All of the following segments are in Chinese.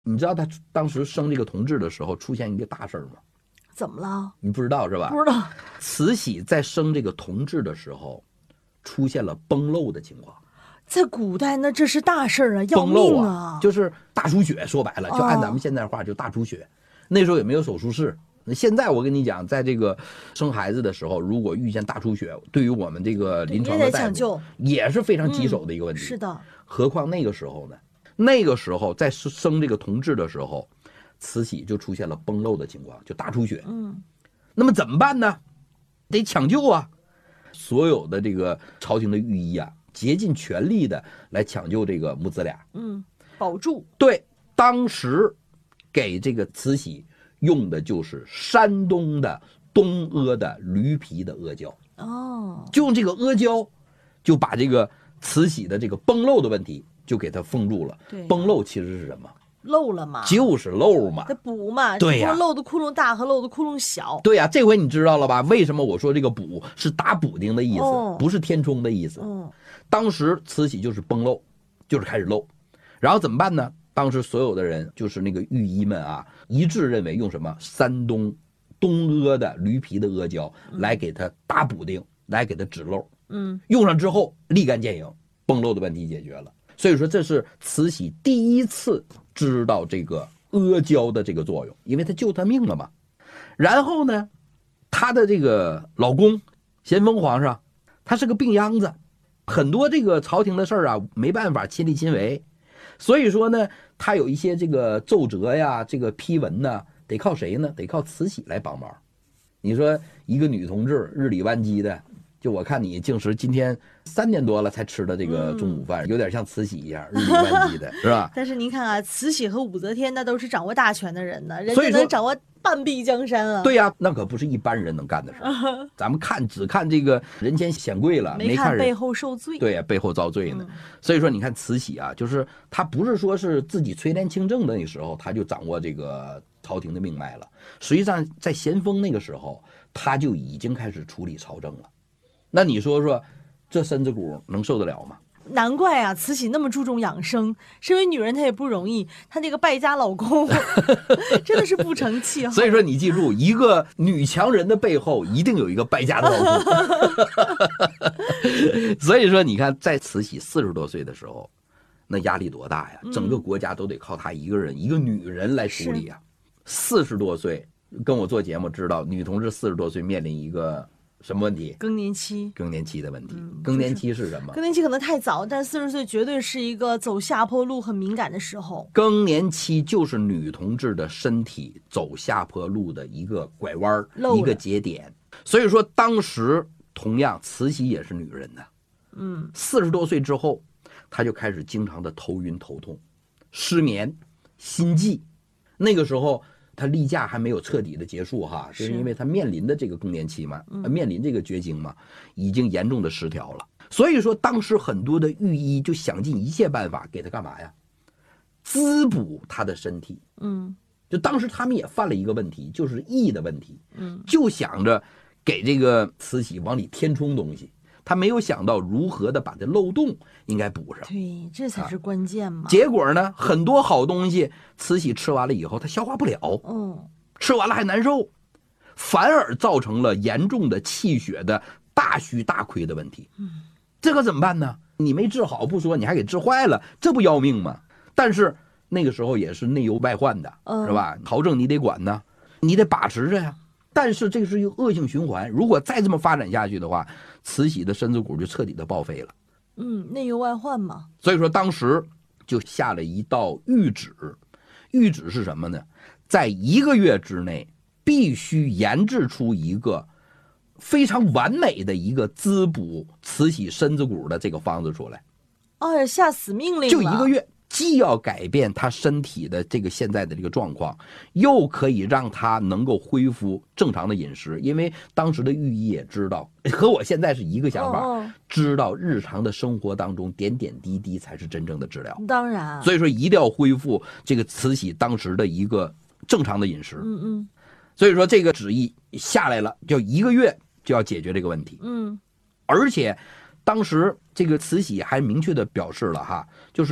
你知道他当时生这个同治的时候出现一个大事吗？ 怎么了？ 你不知道是吧？ 不知道。 慈禧在生这个同治的时候，出现了崩漏的情况。 在古代那这是大事啊，要崩漏命啊，就是大出血，说白了，就按咱们现在话就大出血。那时候也没有手术室。现在我跟你讲，在这个生孩子的时候，如果遇见大出血，对于我们这个临床的大夫也是非常棘手的一个问题。 是的。 何况那个时候呢？那个时候在生这个同治的时候，慈禧就出现了崩漏的情况，就大出血。那么怎么办呢？得抢救啊！所有的这个朝廷的御医啊，竭尽全力的来抢救这个母子俩。 保住。 对，当时给这个慈禧用的就是山东的东阿的驴皮的阿胶。就用这个阿胶，就把这个慈禧的这个崩漏的问题就给它封住了。崩漏其实是什么？ 漏了嘛， 就是漏嘛， 它补嘛。 对呀， 漏的窟窿大和漏的窟窿小。 对呀，这回你知道了吧？为什么我说这个补是打补丁的意思，不是填充的意思。当时慈禧就是崩漏，就是开始漏，然后怎么办呢？当时所有的人就是那个御医们啊，一致认为用什么山东东阿的驴皮的阿胶来给它打补丁，来给它止漏。用上之后立竿见影，崩漏的问题解决了。所以说这是慈禧第一次知道这个阿胶的这个作用，因为他救他命了嘛。然后呢，他的这个老公咸丰皇上，他是个病秧子，很多这个朝廷的事儿啊没办法亲力亲为，所以说呢，他有一些这个奏折呀，这个批文呢，得靠谁呢？得靠慈禧来帮忙。你说一个女同志日理万机的，就我看你净是今天3点多了才吃的这个中午饭，有点像慈禧一样日理万机的，是吧？ 但是您看啊，慈禧和武则天那都是掌握大权的人呢，人家能掌握半壁江山啊。 对呀，那可不是一般人能干的事儿。咱们只看这个人前显贵了，没看背后受罪。 对呀，背后遭罪呢。所以说，你看慈禧啊，就是她不是说是自己垂帘听政的那时候，她就掌握这个朝廷的命脉了。实际上，在咸丰那个时候，她就已经开始处理朝政了。那你说说，这身子骨能受得了吗？ 难怪啊，慈禧那么注重养生。身为女人，她也不容易，她那个败家老公真的是不成器。 所以说，你记住，一个女强人的背后一定有一个败家的老公。所以说，你看，在慈禧40多岁的时候，那压力多大呀！整个国家都得靠她一个人，一个女人来处理啊。40多岁，跟我做节目知道，女同志40多岁面临一个什么问题？ 更年期。 更年期的问题。更年期是什么？ 更年期可能太早，但40岁绝对是一个走下坡路很敏感的时候。 更年期就是女同志的身体走下坡路的一个拐弯，一个节点。所以说，当时同样慈禧也是女人呢。40多岁之后，她就开始经常的头晕头痛、失眠、心悸。那个时候她例假还没有彻底的结束哈，就是因为她面临的这个更年期嘛，面临这个绝经嘛，已经严重的失调了。所以说当时很多的御医就想尽一切办法给她干嘛呀？滋补她的身体。就当时他们也犯了一个问题，就是疫的问题。就想着给这个慈禧往里填充东西，他没有想到如何的把这漏洞应该补上。 对，这才是关键嘛。 结果呢，很多好东西慈禧吃完了以后，她消化不了。吃完了还难受，反而造成了严重的气血的大虚大亏的问题。这可怎么办呢？你没治好不说，你还给治坏了，这不要命吗？但是那个时候也是内忧外患的，是吧？朝政你得管呢，你得把持着呀。但是这是一个恶性循环，如果再这么发展下去的话，慈禧的身子骨就彻底的报废了。 内忧外患嘛。 所以说当时就下了一道谕旨，谕旨是什么呢？在1个月之内必须研制出一个非常完美的一个滋补慈禧身子骨的这个方子出来。 下死命令了。 就1个月，既要改变他身体的这个现在的这个状况，又可以让他能够恢复正常的饮食。因为当时的御医也知道，和我现在是一个想法，知道日常的生活当中点点滴滴才是真正的治疗。 当然， 所以说一定要恢复这个慈禧当时的一个正常的饮食。所以说这个旨意下来了，就1个月就要解决这个问题。而且当时这个慈禧还明确的表示了哈，就是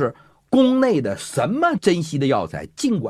宫内的什么珍稀的药材，尽管